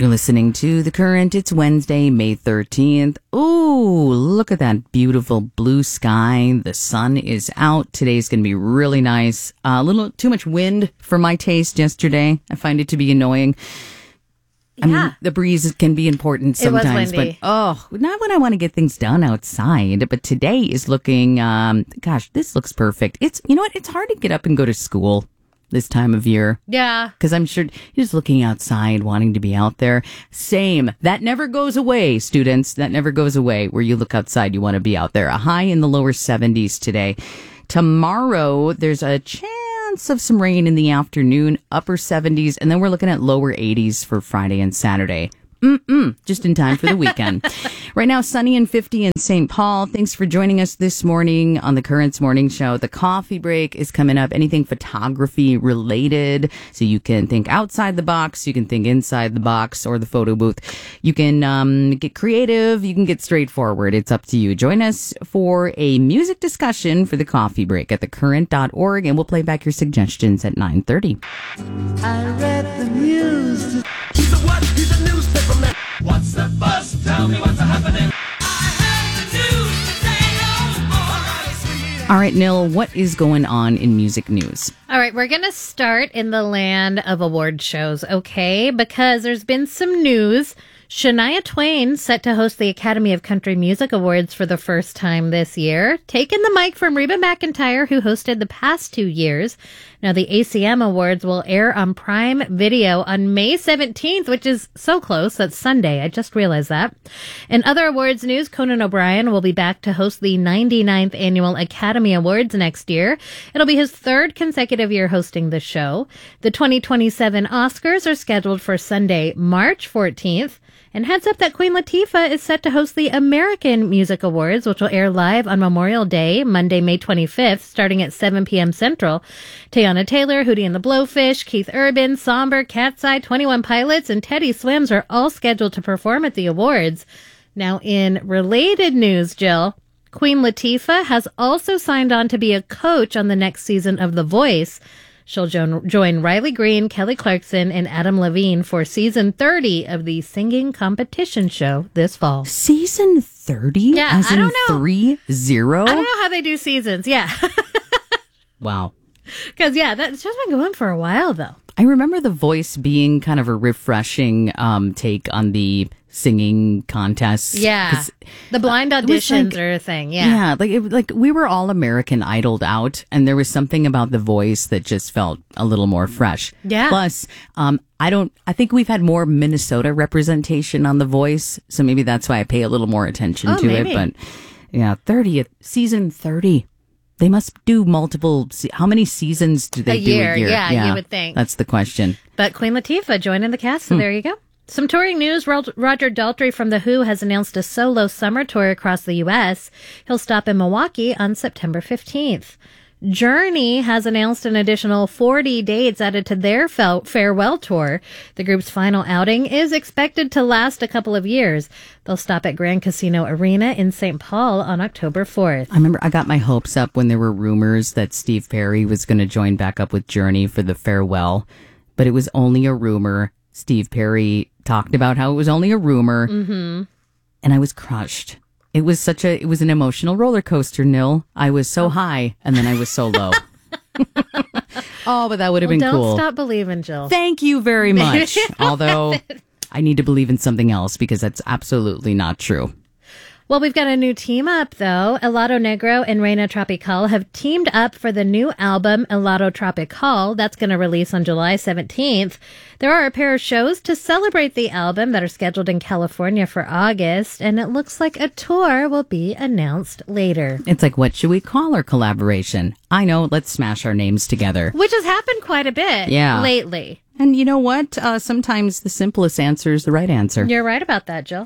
You're listening to The Current. It's Wednesday, May 13th. Ooh, look at that beautiful blue sky. The sun is out. Today's going to be really nice. A little too much wind for my taste yesterday. I find it to be annoying. I mean, the breeze can be important sometimes, but not when I want to get things done outside. But today is looking, this looks perfect. You know what? It's hard to get up and go to school this time of year. Yeah. Because I'm sure you're just looking outside, wanting to be out there. Same. That never goes away, students. That never goes away. Where you look outside, you want to be out there. A high in the lower 70s today. Tomorrow, there's a chance of some rain in the afternoon, upper 70s, and then we're looking at lower 80s for Friday and Saturday. Just in time for the weekend. Right now, sunny and 50 in St. Paul. Thanks for joining us this morning on the Currents Morning Show. The coffee break is coming up. Anything photography related. So you can think outside the box. You can think inside the box or the photo booth. You can get creative. You can get straightforward. It's up to you. Join us for a music discussion for the coffee break at thecurrent.org, and we'll play back your suggestions at 9:30. I read the news. He's a what? He's a newspaper man. What's the buzz? Tell me what's happening. I heard the news today. All right, Nil, what is going on in music news? All right, we're going to start in the land of award shows, okay? Because there's been some news. Shania Twain set to host the Academy of Country Music Awards for the first time this year, taking the mic from Reba McEntire, who hosted the past 2 years. Now, the ACM Awards will air on Prime Video on May 17th, which is so close. That's Sunday. I just realized that. In other awards news, Conan O'Brien will be back to host the 99th Annual Academy Awards next year. It'll be his third consecutive year hosting the show. The 2027 Oscars are scheduled for Sunday, March 14th. And heads up that Queen Latifah is set to host the American Music Awards, which will air live on Memorial Day, Monday, May 25th, starting at 7 p.m. Central. Teyana Taylor, Hootie and the Blowfish, Keith Urban, Somber, Cat's Eye, 21 Pilots, and Teddy Swims are all scheduled to perform at the awards. Now, in related news, Jill, Queen Latifah has also signed on to be a coach on the next season of The Voice. She'll join Riley Green, Kelly Clarkson, and Adam Levine for season 30 of the singing competition show this fall. Season 30? Yeah, As I in don't know. 30? I don't know how they do seasons. Yeah. Wow. Because, that's just been going for a while, though. I remember The Voice being kind of a refreshing take on the singing contests. Yeah. The blind auditions are a thing. Yeah. Yeah. Like we were all American Idoled out, and there was something about The Voice that just felt a little more fresh. Yeah. Plus, I think we've had more Minnesota representation on The Voice, so maybe that's why I pay a little more attention to maybe. it. But yeah, season 30. They must do multiple. How many seasons do they do a year? Yeah, you would think. That's the question. But Queen Latifah joining the cast, so there you go. Some touring news. Roger Daltrey from The Who has announced a solo summer tour across the U.S. He'll stop in Milwaukee on September 15th. Journey has announced an additional 40 dates added to their farewell tour. The group's final outing is expected to last a couple of years. They'll stop at Grand Casino Arena in St. Paul on October 4th. I remember I got my hopes up when there were rumors that Steve Perry was going to join back up with Journey for the farewell, but it was only a rumor. Steve Perry talked about how it was only a rumor, and I was crushed. It was an emotional roller coaster, Nil. I was so high, and then I was so low. Oh, but that would have been don't cool. Don't stop believing, Jill. Thank you very much. Although I need to believe in something else because that's absolutely not true. Well, we've got a new team up, though. Helado Negro and Reina Tropical have teamed up for the new album, Helado Tropical. That's going to release on July 17th. There are a pair of shows to celebrate the album that are scheduled in California for August, and it looks like a tour will be announced later. It's like, what should we call our collaboration? I know, let's smash our names together. Which has happened quite a bit lately. And you know what? Sometimes the simplest answer is the right answer. You're right about that, Jill.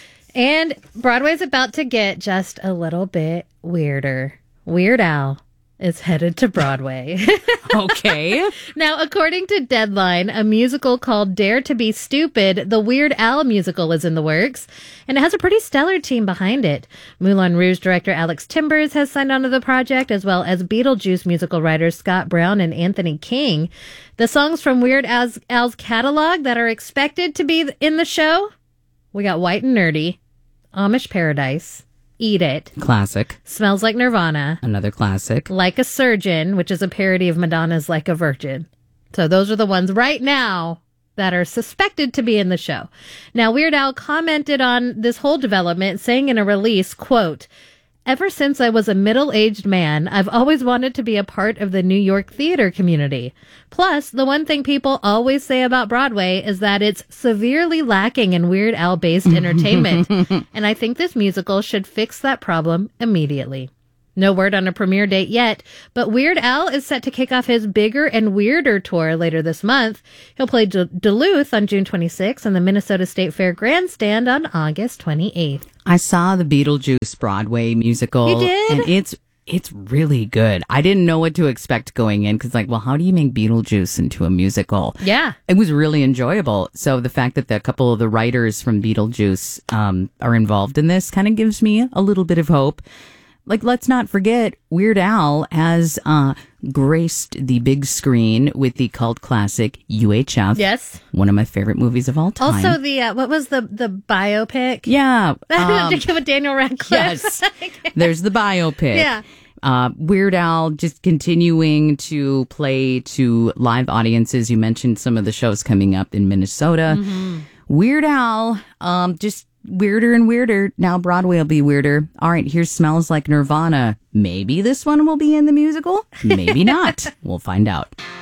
And Broadway's about to get just a little bit weirder. Weird Al is headed to Broadway. Okay. Now, according to Deadline, a musical called Dare to Be Stupid, the Weird Al musical, is in the works, and it has a pretty stellar team behind it. Moulin Rouge director Alex Timbers has signed on to the project, as well as Beetlejuice musical writers Scott Brown and Anthony King. The songs from Weird Al's catalog that are expected to be in the show, we got White and Nerdy, Amish Paradise, Eat It, Classic. Smells Like Nirvana, Another classic. Like a Surgeon, which is a parody of Madonna's Like a Virgin. So those are the ones right now that are suspected to be in the show. Now, Weird Al commented on this whole development, saying in a release, quote, "Ever since I was a middle-aged man, I've always wanted to be a part of the New York theater community. Plus, the one thing people always say about Broadway is that it's severely lacking in Weird Al-based entertainment. And I think this musical should fix that problem immediately." No word on a premiere date yet, but Weird Al is set to kick off his Bigger and Weirder tour later this month. He'll play Duluth on June 26th and the Minnesota State Fair Grandstand on August 28th. I saw the Beetlejuice Broadway musical. You did? And it's really good. I didn't know what to expect going in because, like, well, how do you make Beetlejuice into a musical? Yeah. It was really enjoyable. So the fact that a couple of the writers from Beetlejuice are involved in this kind of gives me a little bit of hope. Like, let's not forget, Weird Al has graced the big screen with the cult classic UHF. Yes. One of my favorite movies of all time. Also, the what was the biopic? Yeah. With Daniel Radcliffe. Yes. There's the biopic. Yeah. Weird Al just continuing to play to live audiences. You mentioned some of the shows coming up in Minnesota. Mm-hmm. Weird Al, just weirder and weirder. Now Broadway will be weirder. All right, here's Smells Like Nirvana. Maybe this one will be in the musical. Maybe not. We'll find out.